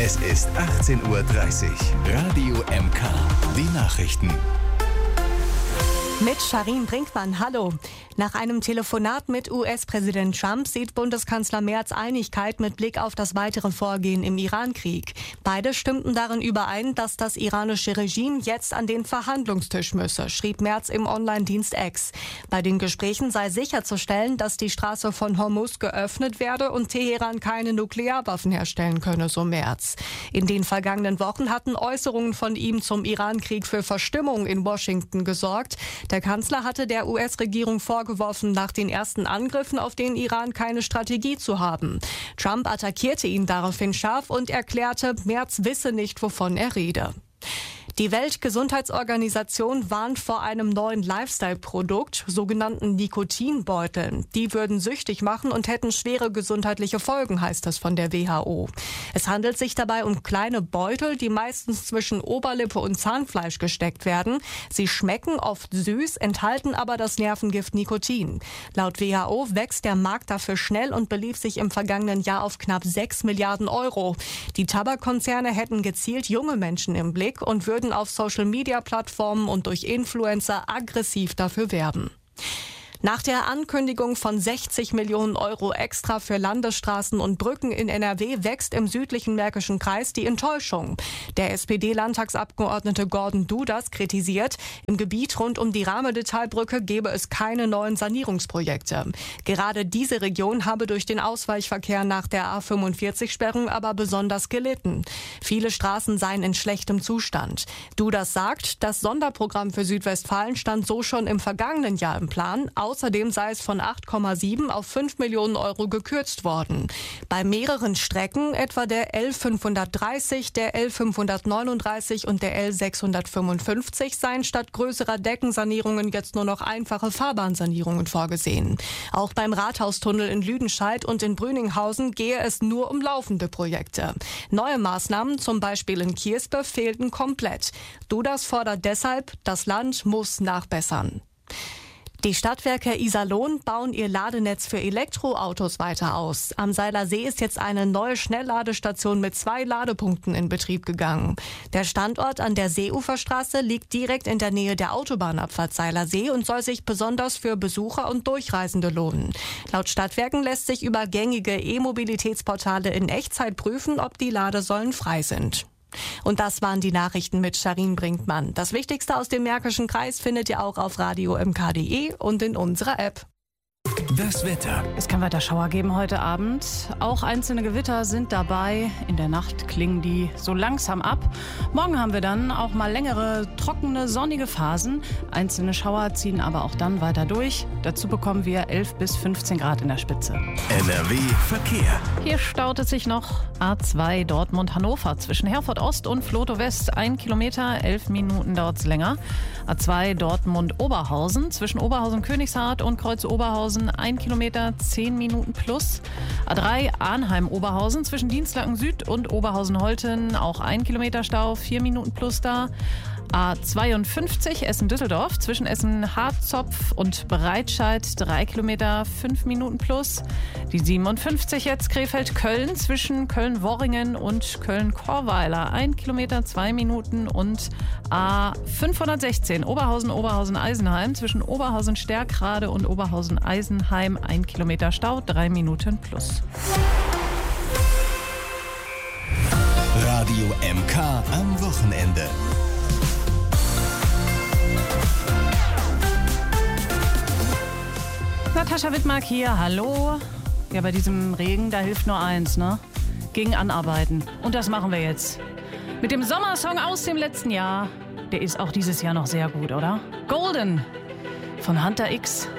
Es ist 18:30 Uhr. Radio MK. Die Nachrichten. Mit Sharin Brinkmann, hallo. Nach einem Telefonat mit US-Präsident Trump sieht Bundeskanzler Merz Einigkeit mit Blick auf das weitere Vorgehen im Iran-Krieg. Beide stimmten darin überein, dass das iranische Regime jetzt an den Verhandlungstisch müsse, schrieb Merz im Online-Dienst X. Bei den Gesprächen sei sicherzustellen, dass die Straße von Hormuz geöffnet werde und Teheran keine Nuklearwaffen herstellen könne, so Merz. In den vergangenen Wochen hatten Äußerungen von ihm zum Iran-Krieg für Verstimmung in Washington gesorgt. Der Kanzler hatte der US-Regierung vorgeworfen, nach den ersten Angriffen auf den Iran keine Strategie zu haben. Trump attackierte ihn daraufhin scharf und erklärte, Merz wisse nicht, wovon er rede. Die Weltgesundheitsorganisation warnt vor einem neuen Lifestyle-Produkt, sogenannten Nikotinbeuteln. Die würden süchtig machen und hätten schwere gesundheitliche Folgen, heißt es von der WHO. Es handelt sich dabei um kleine Beutel, die meistens zwischen Oberlippe und Zahnfleisch gesteckt werden. Sie schmecken oft süß, enthalten aber das Nervengift Nikotin. Laut WHO wächst der Markt dafür schnell und belief sich im vergangenen Jahr auf knapp 6 Milliarden Euro. Die Tabakkonzerne hätten gezielt junge Menschen im Blick und würden auf Social-Media-Plattformen und durch Influencer aggressiv dafür werben. Nach der Ankündigung von 60 Millionen Euro extra für Landesstraßen und Brücken in NRW wächst im südlichen Märkischen Kreis die Enttäuschung. Der SPD-Landtagsabgeordnete Gordon Dudas kritisiert, im Gebiet rund um die Rahmedethalbrücke gebe es keine neuen Sanierungsprojekte. Gerade diese Region habe durch den Ausweichverkehr nach der A45-Sperrung aber besonders gelitten. Viele Straßen seien in schlechtem Zustand. Dudas sagt, das Sonderprogramm für Südwestfalen stand so schon im vergangenen Jahr im Plan. Außerdem sei es von 8,7 auf 5 Millionen Euro gekürzt worden. Bei mehreren Strecken, etwa der L530, der L539 und der L655, seien statt größerer Deckensanierungen jetzt nur noch einfache Fahrbahnsanierungen vorgesehen. Auch beim Rathaustunnel in Lüdenscheid und in Brüninghausen gehe es nur um laufende Projekte. Neue Maßnahmen, zum Beispiel in Kiespe, fehlten komplett. Dudas fordert deshalb, das Land muss nachbessern. Die Stadtwerke Iserlohn bauen ihr Ladenetz für Elektroautos weiter aus. Am Seiler See ist jetzt eine neue Schnellladestation mit 2 Ladepunkten in Betrieb gegangen. Der Standort an der Seeuferstraße liegt direkt in der Nähe der Autobahnabfahrt Seiler See und soll sich besonders für Besucher und Durchreisende lohnen. Laut Stadtwerken lässt sich über gängige E-Mobilitätsportale in Echtzeit prüfen, ob die Ladesäulen frei sind. Und das waren die Nachrichten mit Sharin Brinkmann. Das Wichtigste aus dem Märkischen Kreis findet ihr auch auf radiomk.de und in unserer App. Das Wetter. Es kann weiter Schauer geben heute Abend. Auch einzelne Gewitter sind dabei. In der Nacht klingen die so langsam ab. Morgen haben wir dann auch mal längere, trockene, sonnige Phasen. Einzelne Schauer ziehen aber auch dann weiter durch. Dazu bekommen wir 11 bis 15 Grad in der Spitze. NRW Verkehr. Hier staut es sich noch A2 Dortmund-Hannover zwischen Herford Ost und Vlotho West. 1 Kilometer, 11 Minuten dauert es länger. A2 Dortmund-Oberhausen zwischen Oberhausen-Königshardt und Kreuz Oberhausen. 1 Kilometer, 10 Minuten plus. A3 Arnheim-Oberhausen zwischen Dienstlaken Süd und Oberhausen-Holten. Auch 1 Kilometer Stau, 4 Minuten plus da. A52 Essen-Düsseldorf zwischen Essen-Harzopf und Breitscheid 3 Kilometer, 5 Minuten plus. Die 57 jetzt Krefeld-Köln zwischen Köln-Worringen und Köln-Korweiler 1 Kilometer, 2 Minuten. Und A516 Oberhausen-Eisenheim zwischen Oberhausen-Stärkrade und Oberhausen-Eisenheim 1 Kilometer Stau, 3 Minuten plus. Radio MK am Wochenende. Natascha Wittmark hier, hallo. Ja, bei diesem Regen, da hilft nur eins, ne? Gegen Anarbeiten. Und das machen wir jetzt. Mit dem Sommersong aus dem letzten Jahr. Der ist auch dieses Jahr noch sehr gut, oder? Golden von Hunter X.